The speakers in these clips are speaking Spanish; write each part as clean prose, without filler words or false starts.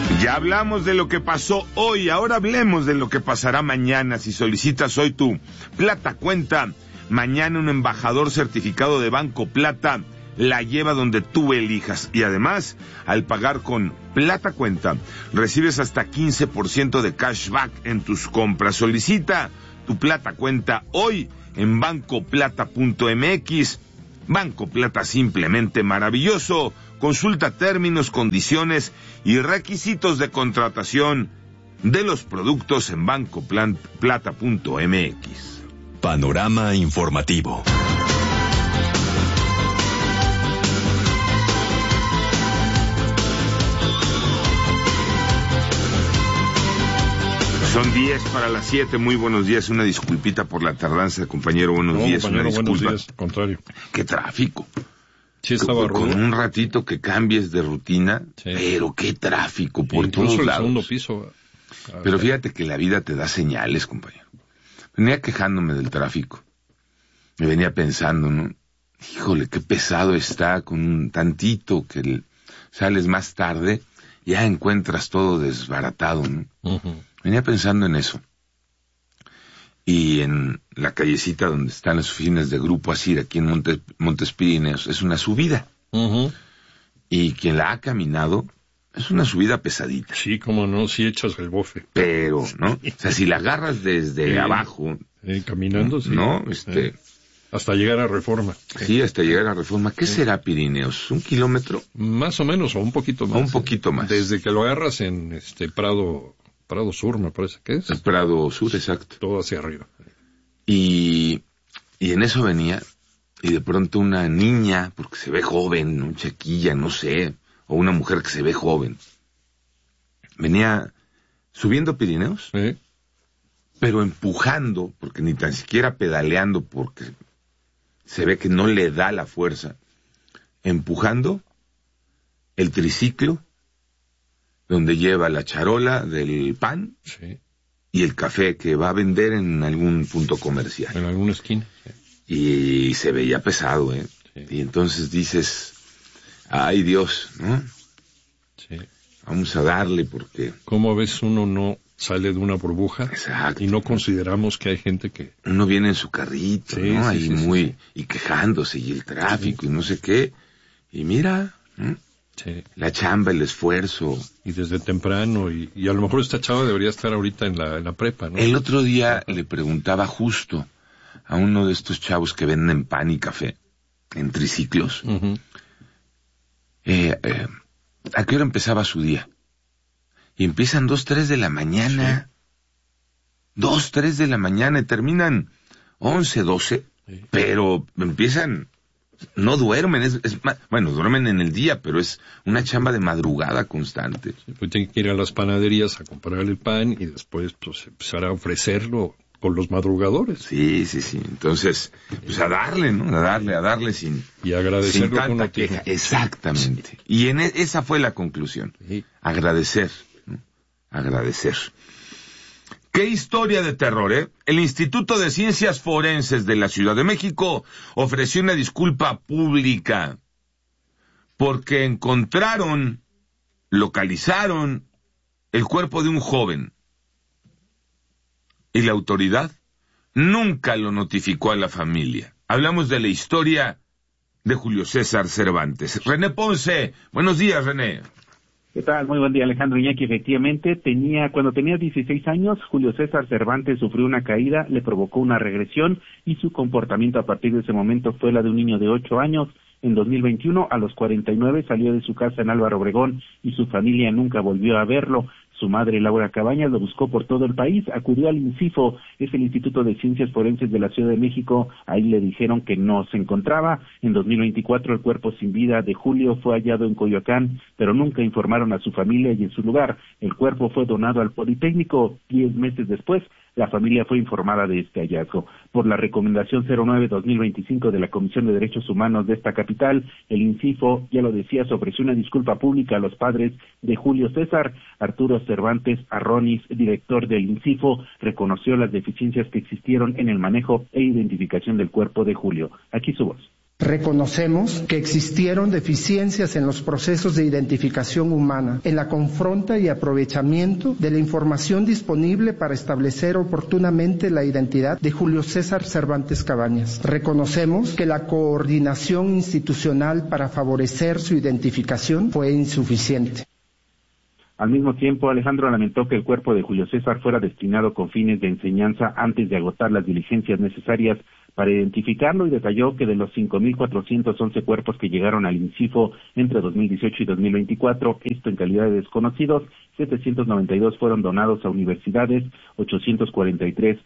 Ya hablamos de lo que pasó hoy, ahora hablemos de lo que pasará mañana. Si solicitas hoy tu Plata Cuenta, mañana un embajador certificado de Banco Plata la lleva donde tú elijas. Y además, al pagar con Plata Cuenta, recibes hasta 15% de cashback en tus compras. Solicita tu Plata Cuenta hoy en bancoplata.mx. Banco Plata, simplemente maravilloso. Consulta términos, condiciones y requisitos de contratación de los productos en bancoplata.mx. Panorama informativo. Son 10 para las 7, muy buenos días, una disculpita por la tardanza, compañero, buenos días, compañero, una disculpa. buenos días, contrario. Qué tráfico. Sí, estaba con rudo. un ratito que cambies de rutina, sí. Pero qué tráfico por incluso todos lados. El segundo piso. Pero fíjate que la vida te da señales, compañero. Venía quejándome del tráfico. Me venía pensando, ¿no? Híjole, qué pesado está con un tantito que sales más tarde, ya encuentras todo desbaratado, ¿no? Uh-huh. Venía pensando en eso. Y en la callecita donde están las oficinas de Grupo Asir, aquí en Montes Pirineos, es una subida. Uh-huh. Y quien la ha caminado, es una subida pesadita. Sí, como no, si echas el bofe. Pero, ¿no? O sea, si la agarras desde abajo. Caminando, sí. ¿No? Hasta llegar a Reforma. Sí, hasta llegar a Reforma. ¿Qué será Pirineos? ¿1 kilómetro? Más o menos, o un poquito más. O un poquito más. Desde que lo agarras en Prado Sur, me parece que es. El Prado Sur, exacto. Todo hacia arriba. Y en eso venía, y de pronto una niña, porque se ve joven, un chiquilla, no sé, o una mujer que se ve joven, venía subiendo Pirineos, ¿sí? Pero empujando, porque ni tan siquiera pedaleando, porque se ve que no le da la fuerza, empujando el triciclo, donde lleva la charola del pan, sí, y el café que va a vender en algún punto comercial. En alguna esquina. Sí. Y se veía pesado, ¿eh? Sí. Y entonces dices, ay Dios, ¿no? Sí. Vamos a darle porque... ¿Cómo a veces uno no sale de una burbuja? Exacto. Y no consideramos que hay gente que... Uno viene en su carrito, sí, ¿no? Ahí muy... Sí. Y quejándose, y el tráfico, sí, y no sé qué. Y mira, ¿no? Sí. La chamba, el esfuerzo. Y desde temprano, y a lo mejor esta chava debería estar ahorita en la prepa, ¿no? El otro día le preguntaba justo a uno de estos chavos que venden pan y café en triciclos, uh-huh, ¿a qué hora empezaba su día? Y empiezan 2, 3 de la mañana, sí, 2, 3 de la mañana, y terminan 11, 12, sí, pero empiezan... No duermen, bueno, duermen en el día, pero es una chamba de madrugada constante. Sí, pues tienen que ir a las panaderías a comprar el pan y después pues empezar a ofrecerlo con los madrugadores. Sí. Entonces, pues a darle, ¿no? A darle sin... Y agradecer sin tanta queja. Exactamente. Y esa fue la conclusión. Sí. Agradecer, ¿no? Agradecer. ¡Qué historia de terror, eh! El Instituto de Ciencias Forenses de la Ciudad de México ofreció una disculpa pública porque localizaron el cuerpo de un joven y la autoridad nunca lo notificó a la familia. Hablamos de la historia de Julio César Cervantes. René Ponce, buenos días, René. ¿Qué tal? Muy buen día, Alejandro Iñaki. Efectivamente, cuando tenía 16 años, Julio César Cervantes sufrió una caída, le provocó una regresión y su comportamiento a partir de ese momento fue la de un niño de 8 años. En 2021, a los 49, salió de su casa en Álvaro Obregón y su familia nunca volvió a verlo. Su madre, Laura Cabañas, lo buscó por todo el país, acudió al INCIFO, es el Instituto de Ciencias Forenses de la Ciudad de México, ahí le dijeron que no se encontraba. En 2024 el cuerpo sin vida de Julio fue hallado en Coyoacán, pero nunca informaron a su familia y en su lugar el cuerpo fue donado al Politécnico. 10 meses después, la familia fue informada de este hallazgo. Por la recomendación 09-2025 de la Comisión de Derechos Humanos de esta capital, el INCIFO, ya lo decías, ofreció una disculpa pública a los padres de Julio César. Arturo Cervantes Arronis, director del INCIFO, reconoció las deficiencias que existieron en el manejo e identificación del cuerpo de Julio. Aquí su voz. Reconocemos que existieron deficiencias en los procesos de identificación humana, en la confronta y aprovechamiento de la información disponible para establecer oportunamente la identidad de Julio César Cervantes Cabañas. Reconocemos que la coordinación institucional para favorecer su identificación fue insuficiente. Al mismo tiempo, Alejandro lamentó que el cuerpo de Julio César fuera destinado con fines de enseñanza antes de agotar las diligencias necesarias para identificarlo y detalló que de los 5.411 cuerpos que llegaron al INCIFO entre 2018 y 2024, esto en calidad de desconocidos, 792 fueron donados a universidades, 843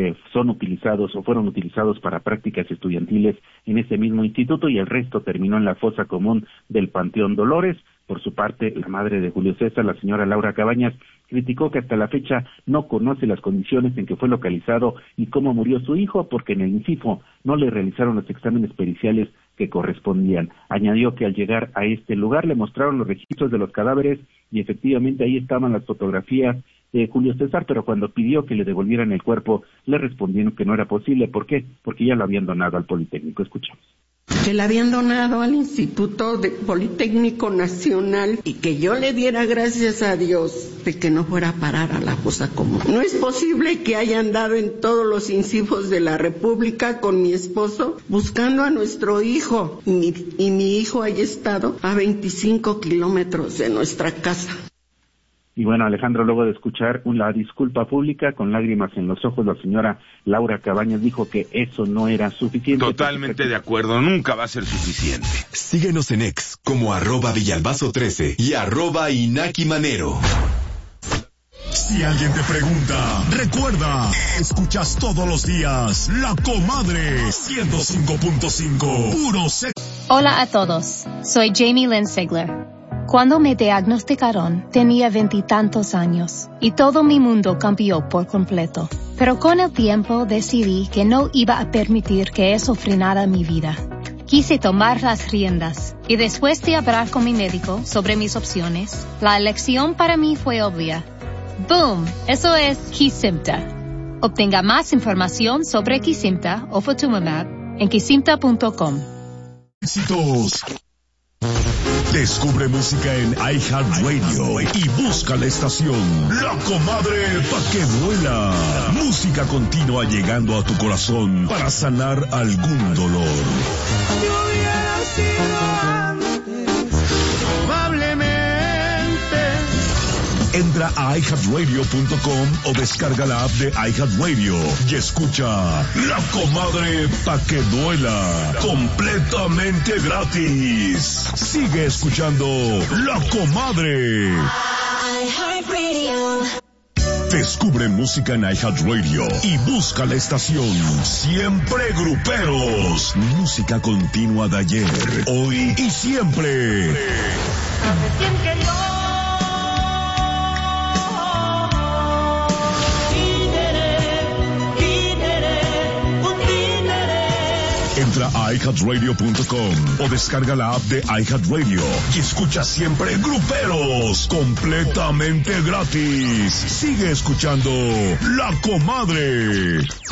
fueron utilizados para prácticas estudiantiles en ese mismo instituto y el resto terminó en la fosa común del Panteón Dolores. Por su parte, la madre de Julio César, la señora Laura Cabañas, criticó que hasta la fecha no conoce las condiciones en que fue localizado y cómo murió su hijo, porque en el INCIFO no le realizaron los exámenes periciales que correspondían. Añadió que al llegar a este lugar le mostraron los registros de los cadáveres y efectivamente ahí estaban las fotografías de Julio César, pero cuando pidió que le devolvieran el cuerpo, le respondieron que no era posible. ¿Por qué? Porque ya lo habían donado al Politécnico. Escuchamos. Que la habían donado al Instituto Politécnico Nacional y que yo le diera gracias a Dios de que no fuera a parar a la fosa común. No es posible que haya andado en todos los INCIFOs de la República con mi esposo buscando a nuestro hijo y mi hijo haya estado a 25 kilómetros de nuestra casa. Y bueno, Alejandro, luego de escuchar la disculpa pública con lágrimas en los ojos, la señora Laura Cabañas dijo que eso no era suficiente. Totalmente de acuerdo, nunca va a ser suficiente. Síguenos en X como @Villalbazo13 y @InakiManero. Si alguien te pregunta, recuerda, escuchas todos los días La Comadre 105.5, puro sexo. Hola a todos, soy Jamie Lynn Sigler. Cuando me diagnosticaron, tenía 20 y tantos años y todo mi mundo cambió por completo. Pero con el tiempo decidí que no iba a permitir que eso frenara mi vida. Quise tomar las riendas y después de hablar con mi médico sobre mis opciones, la elección para mí fue obvia. ¡Boom! Eso es Kesimpta. Obtenga más información sobre Kesimpta o Ofatumumab en kesimpta.com. Éxitos. Descubre música en iHeartRadio y busca la estación La Comadre pa' que duela. Música continua llegando a tu corazón para sanar algún dolor. Yo hubiera sido antes, probablemente. Entra a iHeartRadio.com o descarga la app de iHeartRadio y escucha La Comadre pa' que duela, completamente gratis. Sigue escuchando La Comadre. iHeartRadio. Descubre música en iHeartRadio y busca la estación Siempre Gruperos. Música continua de ayer, hoy y siempre. Recién que yo Entra a iHeartRadio.com o descarga la app de iHeartRadio y escucha siempre Gruperos, completamente gratis. Sigue escuchando La Comadre.